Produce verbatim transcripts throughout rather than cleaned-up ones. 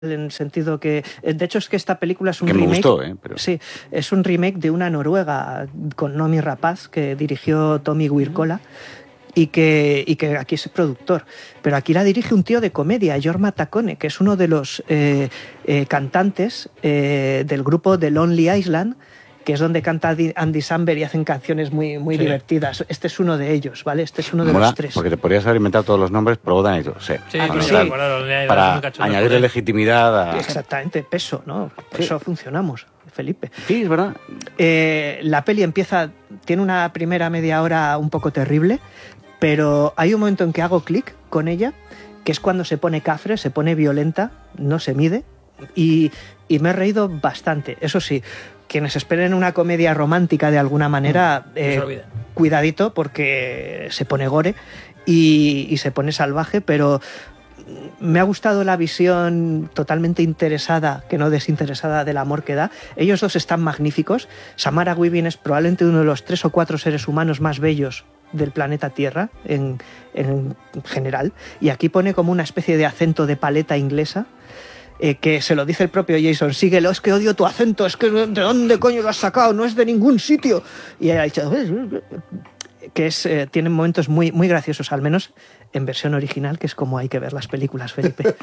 en el sentido que... De hecho, es que esta película es un que remake... me gustó, ¿eh? Pero... Sí, es un remake de una noruega con Noomi Rapace, que dirigió Tommy Wirkola, y que, y que aquí es productor. Pero aquí la dirige un tío de comedia, Jorma Taccone, que es uno de los eh, eh, cantantes eh, del grupo The Lonely Island, que es donde canta Andy Samberg y hacen canciones muy, muy sí. divertidas. Este es uno de ellos, ¿vale? Este es uno de Mola, los tres. Porque te podrías haber inventado todos los nombres, pero dan ellos, sí. Sí, Ah, pero sí. sí. Bueno, para añadirle legitimidad a... Exactamente, peso, ¿no? Por eso sí. funcionamos, Felipe. Sí, es verdad. Eh, la peli empieza, tiene una primera media hora un poco terrible, pero hay un momento en que hago clic con ella, que es cuando se pone cafre, se pone violenta, no se mide, y, y me he reído bastante. Eso sí, quienes esperen una comedia romántica de alguna manera, eh, cuidadito, porque se pone gore y, y se pone salvaje, pero me ha gustado la visión totalmente interesada, que no desinteresada, del amor que da. Ellos dos están magníficos. Samara Weaving es probablemente uno de los tres o cuatro seres humanos más bellos del planeta Tierra en, en general, y aquí pone como una especie de acento de paleta inglesa, eh, que se lo dice el propio Jason: síguelo, es que odio tu acento, es que ¿de dónde coño lo has sacado? No es de ningún sitio. Y ella ha dicho que es, eh, tienen momentos muy, muy graciosos, al menos en versión original, que es como hay que ver las películas, Felipe.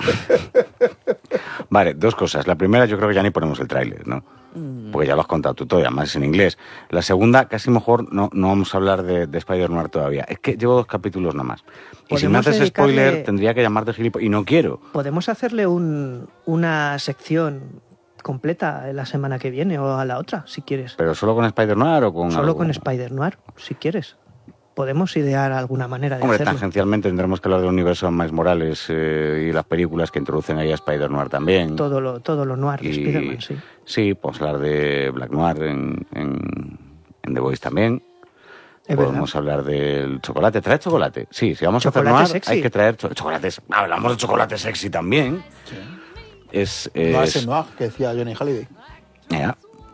Vale, dos cosas. La primera, yo creo que ya ni ponemos el tráiler, ¿no? Porque ya lo has contado tú todo, y además es en inglés. La segunda, casi mejor no, no vamos a hablar de, de Spider-Noir todavía. Es que llevo dos capítulos nada más. Y si me haces dedicarle... spoiler, tendría que llamarte gilipollas. Y no quiero. Podemos hacerle un, una sección completa la semana que viene o a la otra, si quieres. ¿Pero solo con Spider-Noir o con Solo algo? con Spider-Noir, si quieres. Podemos idear alguna manera de Hombre, hacerlo. tangencialmente tendremos que hablar del universo de Miles Morales eh, y las películas que introducen ahí a Spider-Noir también. Todo lo, todo lo noir de y, Spider-Man, sí. Sí, podemos hablar de Black Noir en, en, en The Voice también. Es Podemos verdad. hablar del chocolate. ¿Trae chocolate? Sí, si vamos ¿Chocolate a hacer noir, sexy? hay que traer cho chocolates. Hablamos de chocolate sexy también. Sí. Es, es... No es el noir que decía Johnny Halliday. Ya.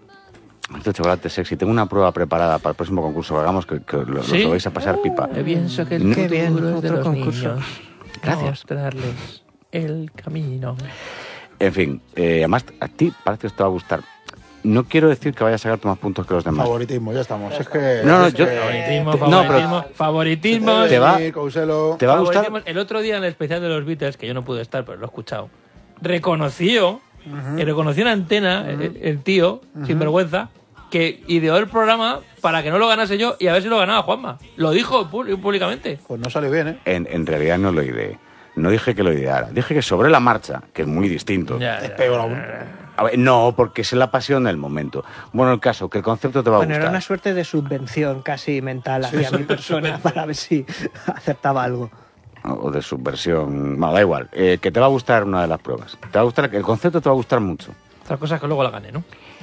Este chocolate sexy. Tengo una prueba preparada para el próximo concurso que hagamos, que, que lo, ¿Sí? lo vais a pasar pipa. Yo pienso que el No. futuro Qué bien, es de otro los concurso. niños. Gracias. Mostrarles el camino. En fin, eh, además a ti parece que te va a gustar. No quiero decir que vayas a sacar más puntos que los demás. Favoritismo, ya estamos. Es que... No, no, es yo- que- Favoritismo, te- no, favoritismo, pero- favoritismo. Te va- Sí, Couselo. ¿Te va a gustar? Favoritismo. El otro día en el especial de los Beatles, que yo no pude estar, pero lo he escuchado, reconoció, Ujú. y reconoció en antena, el, el tío, sin vergüenza, que ideó el programa para que no lo ganase yo y a ver si lo ganaba Juanma. Lo dijo pú- públicamente. Pues no salió bien, ¿eh? En, en realidad no lo ideé. No dije que lo ideara. Dije que sobre la marcha, que es muy distinto. Ya, Es ya. peor aún. A ver, no, porque es la pasión del momento. Bueno, el caso, que el concepto te va a Bueno, era gustar. una suerte de subvención casi mental hacia mi persona para ver si aceptaba algo. O de subversión. Bueno, da igual. Eh, que te va a gustar una de las pruebas. Te va a gustar, el concepto te va a gustar mucho. Otra cosa es que luego la gané, ¿no?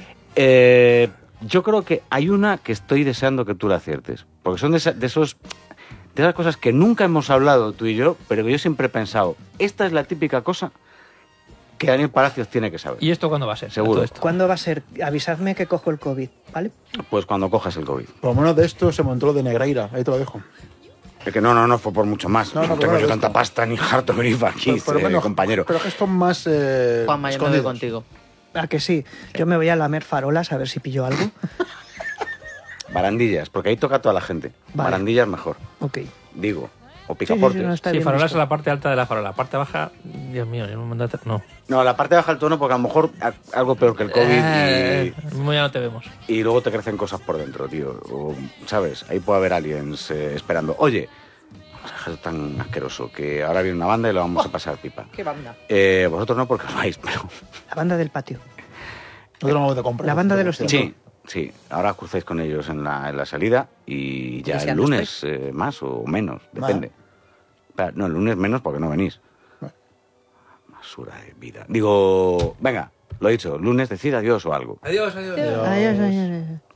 Eh, yo creo que hay una que estoy deseando que tú la aciertes. Porque son de, esa- de esos... De esas cosas que nunca hemos hablado tú y yo, pero que yo siempre he pensado, esta es la típica cosa que Daniel Palacios tiene que saber. ¿Y esto cuándo va a ser? Seguro. Todo esto. ¿Cuándo va a ser? Avisadme que cojo el COVID, ¿vale? Pues cuando cojas el COVID. Por lo menos de esto se montó lo de Negreira. Ahí te lo dejo. Es que no, no, no fue por mucho más. No, No, no, tengo pero yo bueno, tanta esto. pasta ni harto grifa aquí, Pero- pero eh, bueno, compañero. Pero que esto es más... Eh, Juanma, yo me voy escondidos. contigo. ¿A que sí? Yo me voy a lamer farolas a ver si pillo algo. Barandillas, porque ahí toca a toda la gente. Vale. Barandillas mejor, Ok. digo. O Sí, sí, sí, picaportes. no, está Sí, bien farolas visto. es la parte alta de la farola. La parte baja, Dios mío, yo no me mando a hacer- No. No, la parte baja del tono, porque a lo mejor a- algo peor que el COVID Eh, mismo ya no te vemos. y, y luego te crecen cosas por dentro, tío. O, ¿sabes? Ahí puede haber aliens eh, esperando. Oye, vamos a dejar tan asqueroso que ahora viene una banda y lo vamos a pasar pipa. ¿Qué banda? Eh, vosotros no, porque os vais, pero... La banda del patio. Nosotros vamos de compra. La banda de los Sí, sí. Ahora cruzáis con ellos en la, en la salida y ya ¿Y si el no lunes eh, más o menos, depende. Espera, no, el lunes menos porque no venís. Vale. Basura de vida. Digo, venga, lo he dicho, lunes decid adiós o algo. Adiós, adiós. Adiós, adiós, adiós.